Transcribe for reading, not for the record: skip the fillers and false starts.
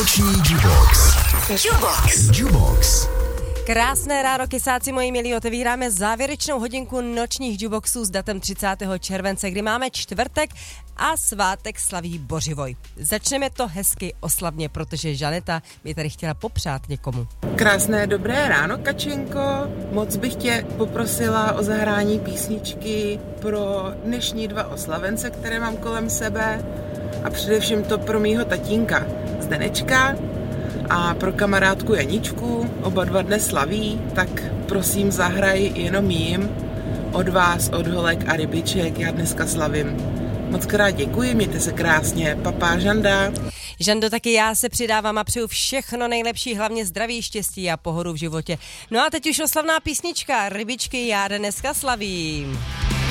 Noční Jubox. Jubox. Krásné ráno, kysáci moji milí, otevíráme závěrečnou hodinku nočních Juboxů s datem 30. července, kdy máme čtvrtek a svátek slaví Bořivoj. Začneme to hezky oslavně, protože Žaneta by tady chtěla popřát někomu. Krásné dobré ráno, Kačenko. Moc bych tě poprosila o zahrání písničky pro dnešní dva oslavence, které mám kolem sebe, a především to pro mýho tatínka Zdenečka a pro kamarádku Janičku. Oba dva dnes slaví, tak prosím zahraj jenom jim, od vás, od holek a rybiček, já dneska slavím. Moc krát děkuji, mějte se krásně, papá Žanda. Žando, taky já se přidávám a přeju všechno nejlepší, hlavně zdraví, štěstí a pohodu v životě. No a teď už oslavná písnička, rybičky, já dneska slavím.